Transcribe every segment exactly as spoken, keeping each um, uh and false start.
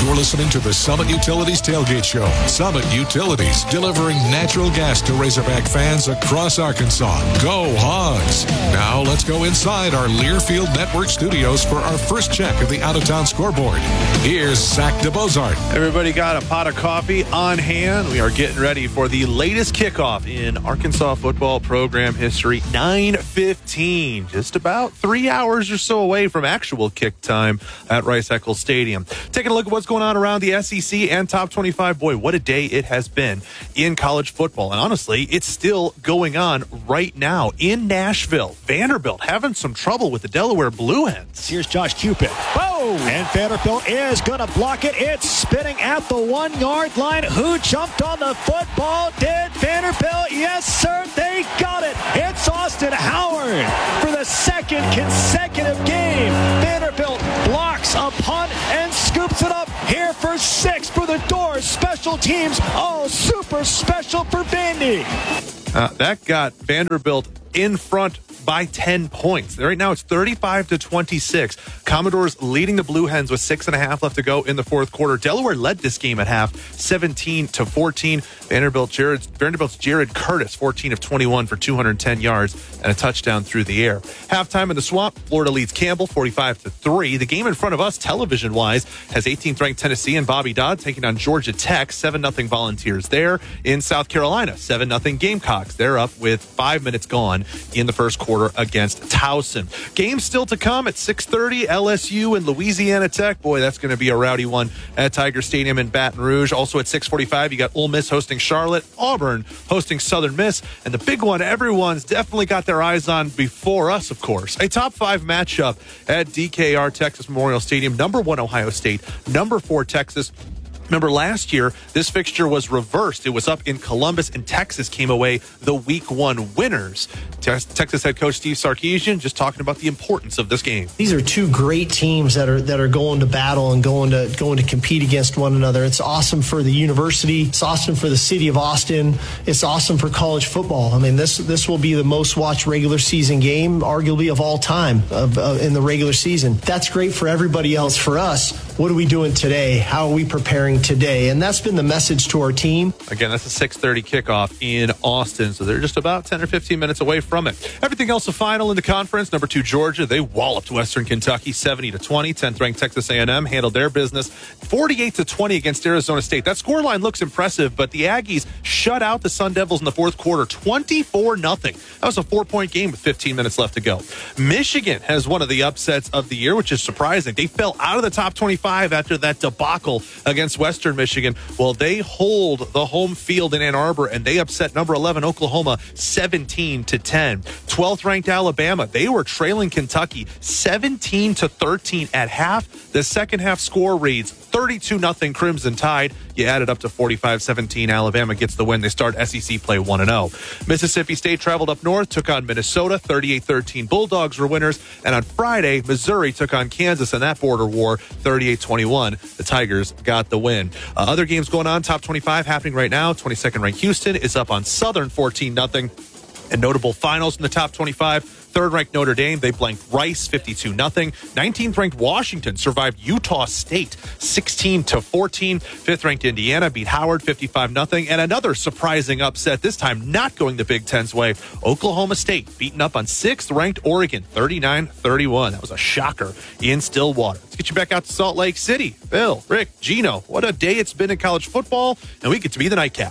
You're listening to the Summit Utilities Tailgate Show. Summit Utilities, delivering natural gas to Razorback fans across Arkansas. Go Hogs! Now let's go inside our Learfield Network studios for our first check of the out-of-town scoreboard. Here's Zach DeBozart. Everybody got a pot of coffee on hand. We are getting ready for the latest kickoff in Arkansas football program history. nine fifteen, just about three hours or so away from actual kick time at Rice-Eccles Stadium. Taking a look at what's going on around the S E C and Top twenty-five. Boy, what a day it has been in college football. And honestly, it's still going on right now in Nashville. Vanderbilt having some trouble with the Delaware Blue Hens. Here's Josh Cupid. Whoa! And Vanderbilt is going to block it. It's spinning at the one-yard line. Who jumped on the football? Did Vanderbilt? Yes, sir. They got it. It's Austin Howard for the second consecutive game. Vanderbilt blocks a punt and scoops it up here for six for the Doors. Special teams. Oh, super special for Vandy. Uh, that got Vanderbilt in front by ten points. Right now it's thirty-five to twenty-six. Commodores leading the Blue Hens with six and a half left to go in the fourth quarter. Delaware led this game at half, seventeen to fourteen. Vanderbilt Jared, Vanderbilt's Jared Curtis, fourteen of twenty-one for two hundred ten yards and a touchdown through the air. Halftime in the Swamp, Florida leads Campbell forty-five to three. The game in front of us, television-wise, has eighteenth ranked Tennessee and Bobby Dodd taking on Georgia Tech. seven nothing Volunteers there. In South Carolina, seven nothing Gamecocks. They're up with five minutes gone in the first quarter against Towson. Game still to come at six thirty, L S U and Louisiana Tech. Boy, that's going to be a rowdy one at Tiger Stadium in Baton Rouge. Also at six forty-five, you got Ole Miss hosting Charlotte, Auburn hosting Southern Miss, and the big one everyone's definitely got their eyes on before us, of course. A top five matchup at D K R Texas Memorial Stadium. Number one, Ohio State. Number four, Texas. Remember, last year, this fixture was reversed. It was up in Columbus, and Texas came away the week one winners. Te- Texas head coach Steve Sarkisian just talking about the importance of this game. These are two great teams that are that are going to battle and going to going to compete against one another. It's awesome for the university. It's awesome for the city of Austin. It's awesome for college football. I mean, this this will be the most watched regular season game, arguably, of all time of, uh, in the regular season. That's great for everybody else. For us, what are we doing today? How are we preparing today? And that's been the message to our team. Again, that's a six thirty kickoff in Austin, so they're just about ten or fifteen minutes away from it. Everything else a final in the conference. Number two, Georgia, they walloped Western Kentucky seventy to twenty. tenth ranked Texas A and M handled their business forty-eight to twenty against Arizona State. That scoreline looks impressive, but the Aggies shut out the Sun Devils in the fourth quarter, twenty-four nothing. That was a four-point game with fifteen minutes left to go. Michigan has one of the upsets of the year, which is surprising. They fell out of the top twenty-five after that debacle against Western Michigan. Well, they hold the home field in Ann Arbor, and they upset number eleven Oklahoma seventeen to ten. twelfth ranked Alabama, they were trailing Kentucky seventeen to thirteen at half. The second half score reads thirty-two nothing Crimson Tide. You add it up to forty-five seventeen. Alabama gets the win. They start S E C play one and oh. Mississippi State traveled up north, took on Minnesota, thirty-eight thirteen. Bulldogs were winners. And on Friday, Missouri took on Kansas in that border war, thirty-eight twenty-one. The Tigers got the win. Uh, other games going on, top twenty-five happening right now. twenty-second ranked Houston is up on Southern fourteen nothing. And notable finals in the top twenty-five. Third-ranked Notre Dame, they blanked Rice fifty-two nothing. nineteenth-ranked Washington survived Utah State sixteen to fourteen. fifth-ranked Indiana beat Howard fifty-five nothing. And another surprising upset, this time not going the Big Ten's way. Oklahoma State beaten up on sixth-ranked Oregon thirty-nine thirty-one. That was a shocker in Stillwater. Let's get you back out to Salt Lake City. Bill, Rick, Gino, what a day it's been in college football, and we get to be the nightcap.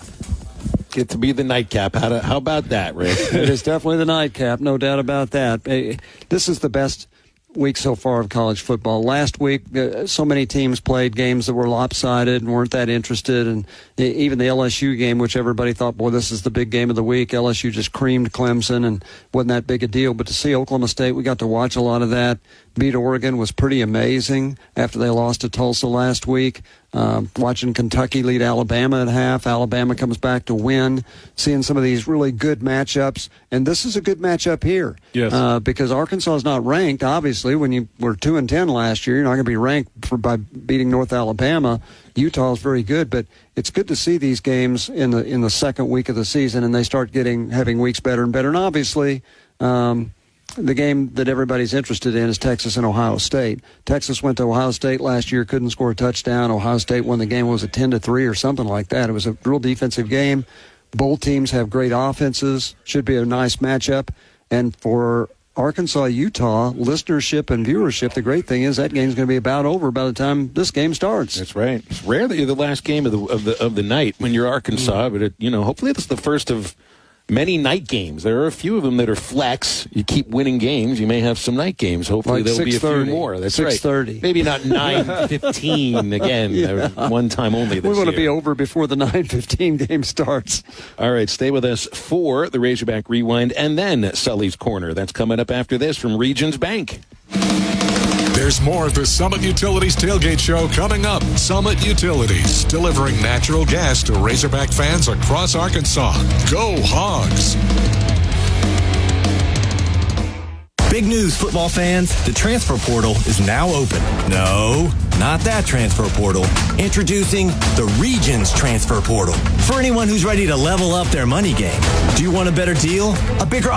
Get to be the nightcap. How, to, how about that, Rick? It is definitely the nightcap, no doubt about that. This is the best week so far of college football. Last week, uh, so many teams played games that were lopsided and weren't that interested, and even the L S U game, which everybody thought, boy, this is the big game of the week. L S U just creamed Clemson and wasn't that big a deal. But to see Oklahoma State, we got to watch a lot of that. Beat Oregon was pretty amazing after they lost to Tulsa last week. Um, watching Kentucky lead Alabama at half. Alabama comes back to win. Seeing some of these really good matchups. And this is a good matchup here. Yes. Uh, because Arkansas is not ranked, obviously. When you were two and ten last year, you're not going to be ranked for, by beating North Alabama. Utah is very good, but it's good to see these games in the in the second week of the season, and they start getting having weeks better and better. And obviously, um, the game that everybody's interested in is Texas and Ohio State. Texas went to Ohio State last year, couldn't score a touchdown. Ohio State won the game. What was it, ten to three or something like that? It was a real defensive game. Both teams have great offenses. Should be a nice matchup. And for Arkansas, Utah, listenership and viewership, the great thing is that game's going to be about over by the time this game starts. That's right. It's rare that you're the last game of the of the of the night when you're Arkansas, mm. but it, you know, hopefully it's the first of many night games. There are a few of them that are flex. You keep winning games, you may have some night games. Hopefully like there'll be a few more. That's six thirty. Right. Maybe not nine fifteen again. Yeah. One time only this We want year. to be over before the nine fifteen game starts. All right, stay with us for the Razorback Rewind and then Sully's Corner. That's coming up after this from Regions Bank. There's more of the Summit Utilities Tailgate Show coming up. Summit Utilities, delivering natural gas to Razorback fans across Arkansas. Go Hogs! Big news, football fans. The transfer portal is now open. No, not that transfer portal. Introducing the Regions Transfer Portal. For anyone who's ready to level up their money game. Do you want a better deal? A bigger